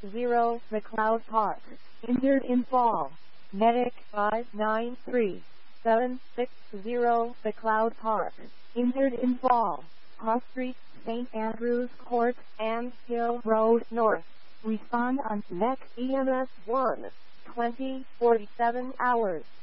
McLeod Park. Injured in fall. Medic 593-760 McLeod Park. Injured in fall. Cross Street, St. Andrews Court, and Hill Road North. Respond on NEC EMS 1 20 47 hours.